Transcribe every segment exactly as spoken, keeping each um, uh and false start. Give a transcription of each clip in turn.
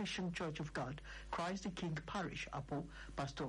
Christian Church of God, Christ the King Parish, Apo, Pastor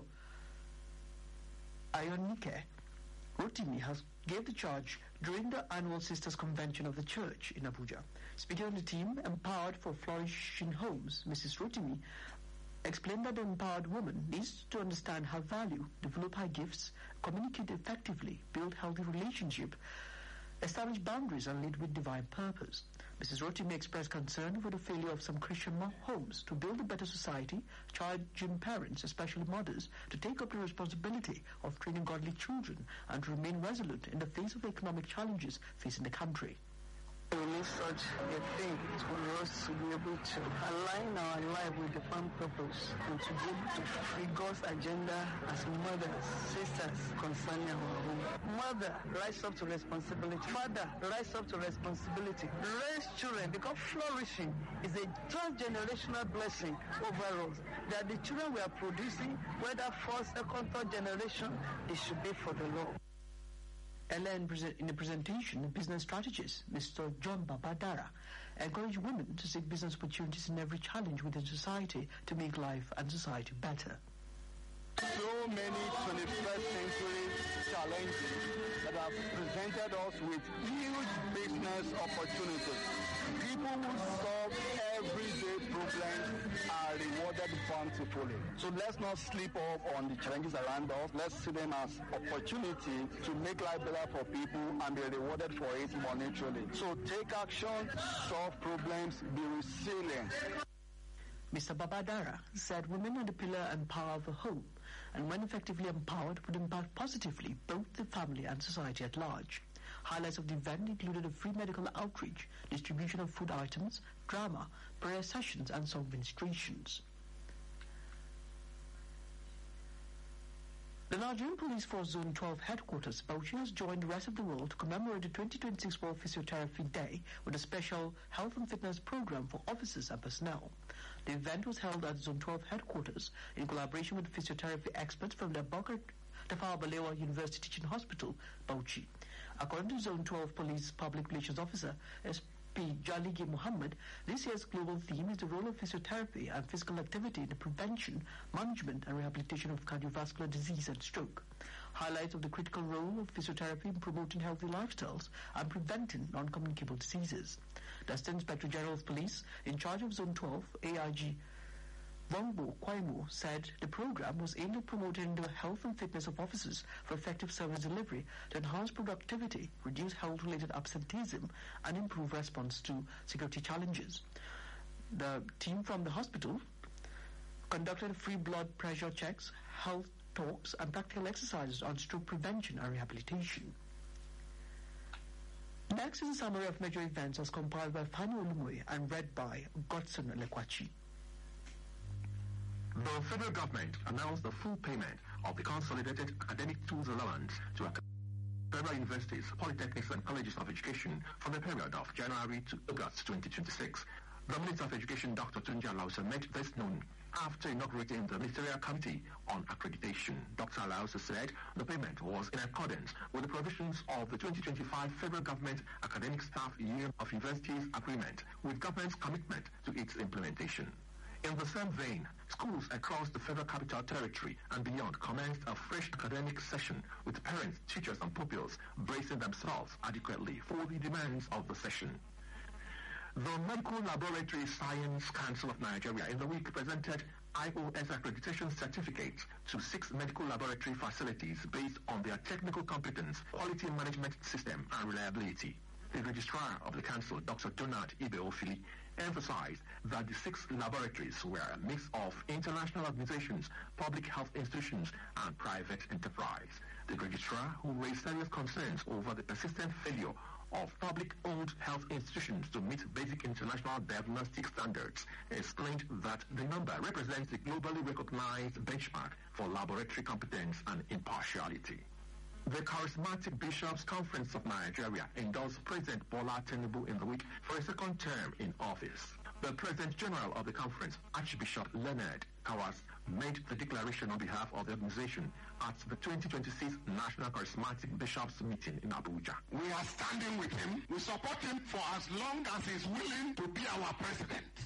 Ayonike Rotimi has gave the charge during the annual Sisters Convention of the Church in Abuja. Speaking on the team, Empowered for Flourishing Homes, Missus Rotimi explained that the empowered woman needs to understand her value, develop her gifts, communicate effectively, build healthy relationships, establish boundaries, and lead with divine purpose. Missus Rotimi expressed concern over the failure of some Christian homes to build a better society, charging parents, especially mothers, to take up the responsibility of training godly children and to remain resolute in the face of economic challenges facing the country. We need such a thing for us to be able to align our life with the divine purpose and to be able to fulfill God's agenda as mothers, sisters concerning our home. Mother, rise up to responsibility. Father, rise up to responsibility. Raise children, because flourishing is a transgenerational blessing over us. That the children we are producing, whether first, second, third generation, it should be for the Lord. Ella, in a presentation, the business strategist, Mister John Babadara, encouraged women to seek business opportunities in every challenge within society to make life and society better. So many twenty-first century challenges that have presented us with huge business opportunities. People who solve everyday problems are rewarded bountifully. So let's not sleep off on the challenges around us. Let's see them as opportunity to make life better for people and be rewarded for it monetarily. So take action, solve problems, be resilient. Mister Babadara said women are the pillar and power of the home, and when effectively empowered, would impact positively both the family and society at large. Highlights of the event included a free medical outreach, distribution of food items, drama, prayer sessions, and song ministrations. The Nigerian Police Force Zone twelve headquarters, Bauchi, has joined the rest of the world to commemorate the twenty twenty-six World Physiotherapy Day with a special health and fitness program for officers and personnel. The event was held at Zone twelve headquarters in collaboration with physiotherapy experts from the Abubakar Tafawa Balewa University Teaching Hospital, Bauchi. According to Zone twelve Police Public Relations Officer S P Jaligi Muhammad, this year's global theme is the role of physiotherapy and physical activity in the prevention, management and rehabilitation of cardiovascular disease and stroke. Highlights of the critical role of physiotherapy in promoting healthy lifestyles and preventing non-communicable diseases. The Assistant Inspector General of Police in charge of Zone twelve, A I G Wangbo Kwaimo, said the program was aimed at promoting the health and fitness of officers for effective service delivery to enhance productivity, reduce health-related absenteeism, and improve response to security challenges. The team from the hospital conducted free blood pressure checks, health talks, and practical exercises on stroke prevention and rehabilitation. Next is a summary of major events as compiled by Fanny Olumwe and read by Godson Lekwachi. The federal government announced the full payment of the Consolidated Academic Tools Allowance to federal universities, polytechnics and colleges of education for the period of January to August twenty twenty-six. The Minister of Education, Doctor Tunji Alausa, made this known after inaugurating the Ministerial Committee on Accreditation. Doctor Alausa said the payment was in accordance with the provisions of the twenty twenty-five Federal Government Academic Staff Year of Universities Agreement, with government's commitment to its implementation. In the same vein, schools across the Federal Capital Territory and beyond commenced a fresh academic session with parents, teachers and pupils bracing themselves adequately for the demands of the session. The Medical Laboratory Science Council of Nigeria in the week presented I O S accreditation certificates to six medical laboratory facilities based on their technical competence, quality management system and reliability. The registrar of the council, Doctor Donald Ibeofili, emphasized that the six laboratories were a mix of international organizations, public health institutions, and private enterprise. The registrar, who raised serious concerns over the persistent failure of public-owned health institutions to meet basic international diagnostic standards, explained that the number represents the globally recognized benchmark for laboratory competence and impartiality. The Charismatic Bishops Conference of Nigeria endorsed President Bola Tinubu in the week for a second term in office. The President General of the conference, Archbishop Leonard Kawas, made the declaration on behalf of the organization at the twenty twenty-six National Charismatic Bishops meeting in Abuja. We are standing with him. We support him for as long as he is willing to be our president.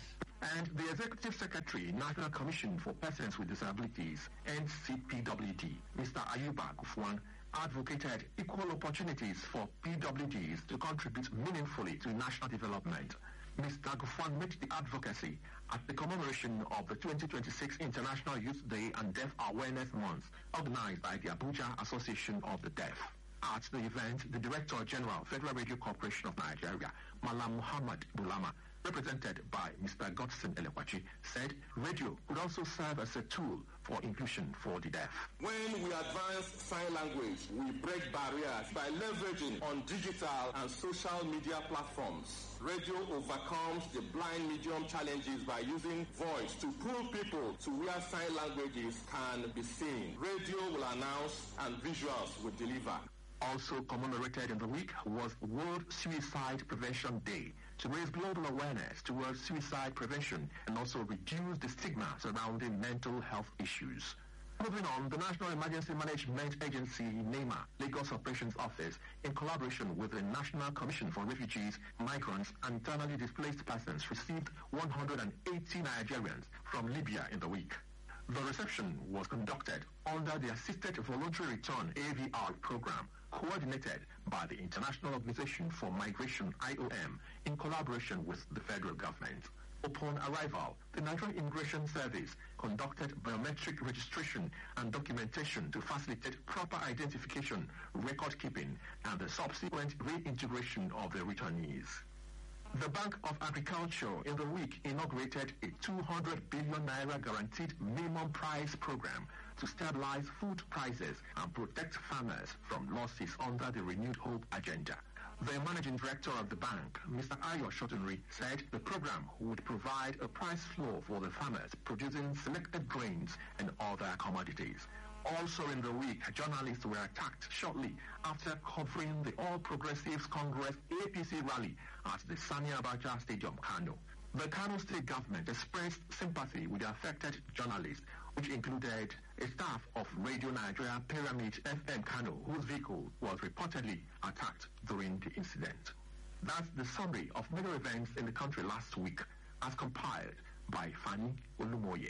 And the Executive Secretary, National Commission for Persons with Disabilities, N C P W D, Mister Ayuba Gufwan, advocated equal opportunities for P W Ds to contribute meaningfully to national development. Mister Gufwan made the advocacy at the commemoration of the twenty twenty-six International Youth Day and Deaf Awareness Month, organized by the Abuja Association of the Deaf. At the event, the Director General, Federal Radio Corporation of Nigeria, Malam Muhammad Bulama, represented by Mister Godson Elekwachi, said radio could also serve as a tool for inclusion for the deaf. When we advance sign language, we break barriers by leveraging on digital and social media platforms. Radio overcomes the blind medium challenges by using voice to pull people to where sign languages can be seen. Radio will announce and visuals will deliver. Also commemorated in the week was World Suicide Prevention Day, to raise global awareness towards suicide prevention and also reduce the stigma surrounding mental health issues. Moving on, the National Emergency Management Agency, NEMA, Lagos Operations Office, in collaboration with the National Commission for Refugees, Migrants, and Internally Displaced Persons, received one hundred eighty Nigerians from Libya in the week. The reception was conducted under the Assisted Voluntary Return A V R program, coordinated by the International Organization for Migration, I O M, in collaboration with the federal government. Upon arrival, the Nigerian Immigration Service conducted biometric registration and documentation to facilitate proper identification, record keeping, and the subsequent reintegration of the returnees. The Bank of Agriculture in the week inaugurated a two hundred billion naira guaranteed minimum price program to stabilize food prices and protect farmers from losses under the Renewed Hope agenda. The managing director of the bank, Mister Ayo Shotunri, said the program would provide a price floor for the farmers producing selected grains and other commodities. Also in the week, journalists were attacked shortly after covering the All Progressives Congress A P C rally at the Sani Abacha Stadium, Kano. The Kano state government expressed sympathy with the affected journalists, which included a staff of Radio Nigeria Pyramid F M Kano, whose vehicle was reportedly attacked during the incident. That's the summary of major events in the country last week, as compiled by Fanny Olumoye.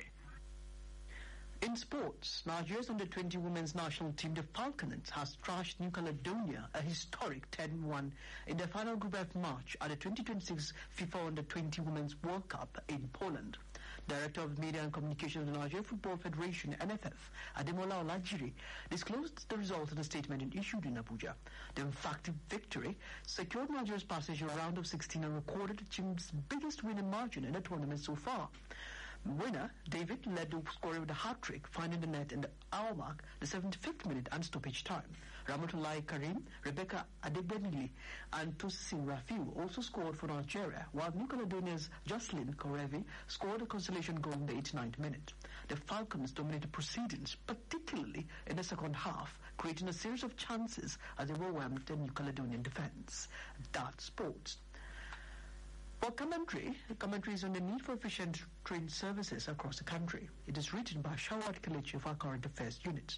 In sports, Nigeria's under twenty women's national team, the Falconets, has thrashed New Caledonia a historic ten one in the final Group F match at the twenty twenty-six FIFA under twenty Women's World Cup in Poland. Director of Media and Communications of the Nigeria Football Federation, N F F, Ademola Olajire, disclosed the result in a statement issued in Abuja. The emphatic victory secured Nigeria's passage to a round of sixteen and recorded the team's biggest winning margin in the tournament so far. Winner David led the scorer with a hat-trick, finding the net in the hour mark, the seventy-fifth minute and stoppage time. Ramatulai Karim, Rebecca Adegbenili, and Tosin Rafiu also scored for Nigeria, while New Caledonia's Jocelyn Korevi scored a consolation goal in the eighty-ninth minute. The Falcons dominated proceedings, particularly in the second half, creating a series of chances as they overwhelmed the New Caledonian defense. That's sports. For commentary, the commentary is on the need for efficient train services across the country. It is written by Shawad Kelechi of our Current Affairs Unit.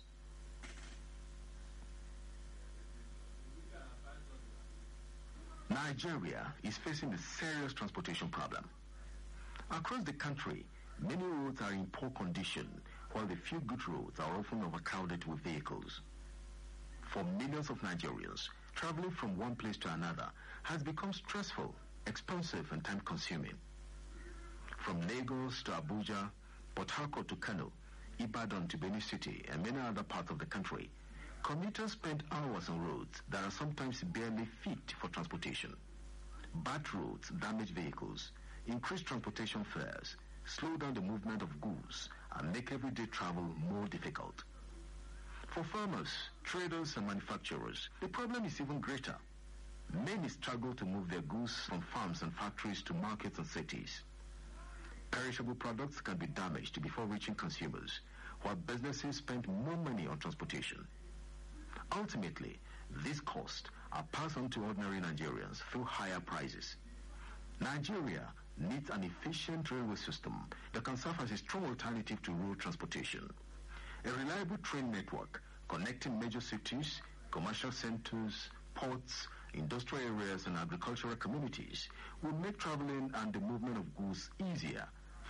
Nigeria is facing a serious transportation problem. Across the country, many roads are in poor condition, while the few good roads are often overcrowded with vehicles. For millions of Nigerians, traveling from one place to another has become stressful, expensive and time-consuming. From Lagos to Abuja, Port Harcourt to Kano, Ibadan to Benin City, and many other parts of the country, commuters spend hours on roads that are sometimes barely fit for transportation. Bad roads damage vehicles, increase transportation fares, slow down the movement of goods, and make everyday travel more difficult. For farmers, traders, and manufacturers, the problem is even greater. Many struggle to move their goods from farms and factories to markets and cities. Perishable products can be damaged before reaching consumers, while businesses spend more money on transportation. Ultimately, these costs are passed on to ordinary Nigerians through higher prices. Nigeria needs an efficient railway system that can serve as a strong alternative to road transportation. A reliable train network connecting major cities, commercial centers, ports, industrial areas and agricultural communities will make traveling and the movement of goods easier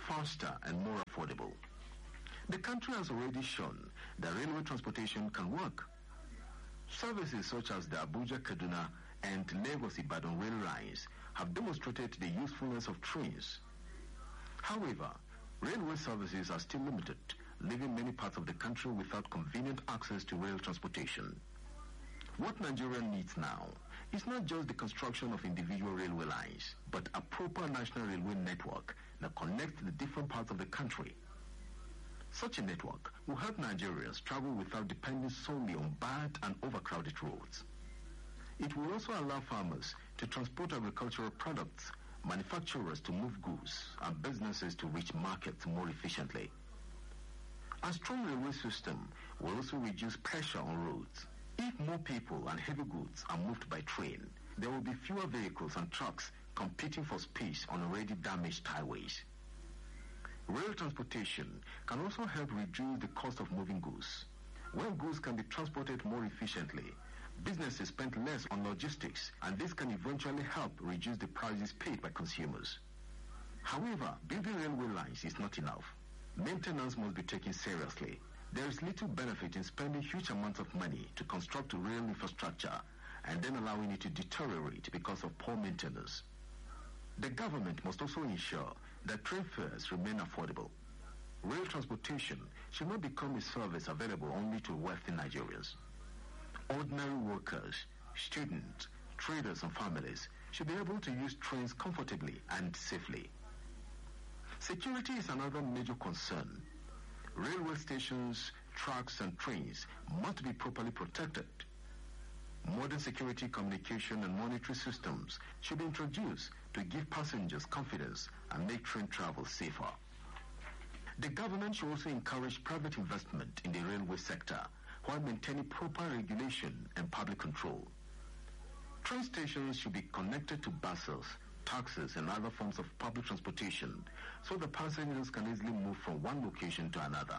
faster and more affordable. The country has already shown that railway transportation can work. Services such as the Abuja-Kaduna and Lagos-Ibadan rail lines have demonstrated the usefulness of trains. However, railway services are still limited, leaving many parts of the country without convenient access to rail transportation. What Nigeria needs now is not just the construction of individual railway lines, but a proper national railway network that connects the different parts of the country. Such a network will help Nigerians travel without depending solely on bad and overcrowded roads. It will also allow farmers to transport agricultural products, manufacturers to move goods, and businesses to reach markets more efficiently. A strong railway system will also reduce pressure on roads. If more people and heavy goods are moved by train, there will be fewer vehicles and trucks competing for space on already damaged highways. Rail transportation can also help reduce the cost of moving goods. When goods can be transported more efficiently, businesses spend less on logistics, and this can eventually help reduce the prices paid by consumers. However, building railway lines is not enough. Maintenance must be taken seriously. There is little benefit in spending huge amounts of money to construct a rail infrastructure and then allowing it to deteriorate because of poor maintenance. The government must also ensure that train fares remain affordable. Rail transportation should not become a service available only to wealthy Nigerians. Ordinary workers, students, traders, and families should be able to use trains comfortably and safely. Security is another major concern. Railway stations, tracks, and trains must be properly protected. Modern security, communication, and monitoring systems should be introduced to give passengers confidence and make train travel safer. The government should also encourage private investment in the railway sector while maintaining proper regulation and public control. Train stations should be connected to buses, taxis, and other forms of public transportation so the passengers can easily move from one location to another.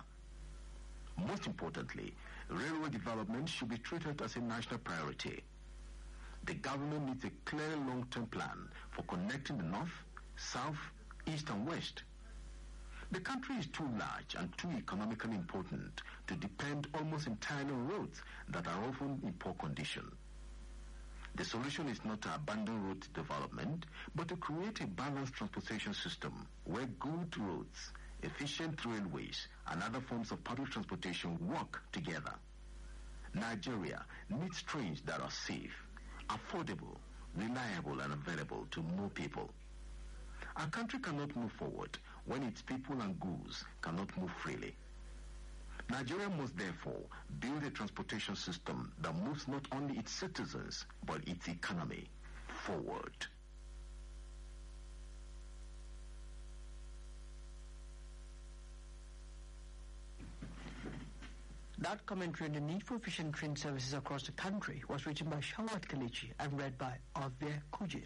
Most importantly, railway development should be treated as a national priority. The government needs a clear long-term plan for connecting the north, south, east, and west. The country is too large and too economically important to depend almost entirely on roads that are often in poor condition. The solution is not to abandon road development, but to create a balanced transportation system where good roads, efficient railways, and other forms of public transportation work together. Nigeria needs trains that are safe, affordable, reliable, and available to more people. Our country cannot move forward when its people and goods cannot move freely. Nigeria must therefore build a transportation system that moves not only its citizens, but its economy forward. That commentary on the need for efficient train services across the country was written by Shawat Kalechi and read by Avia Kuji.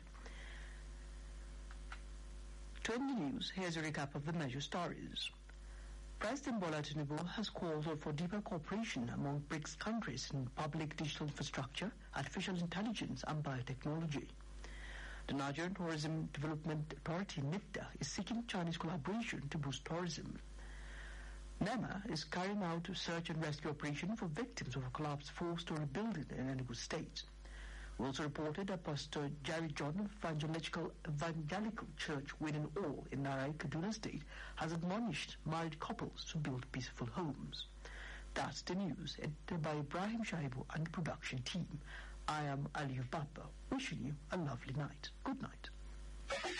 To end the news, here's a recap of the major stories. President Bola Tinubu has called for deeper cooperation among BRICS countries in public digital infrastructure, artificial intelligence, and biotechnology. The Nigerian Tourism Development Authority, NITDA, is seeking Chinese collaboration to boost tourism. NEMA is carrying out a search and rescue operation for victims of a collapsed four-story building in Enugu State. We also reported that Pastor Jerry John of Evangelical, Evangelical Church Within All in Narai, Kaduna State, has admonished married couples to build peaceful homes. That's the news, edited by Ibrahim Shaibu and the production team. I am Aliyu Baba, wishing you a lovely night. Good night.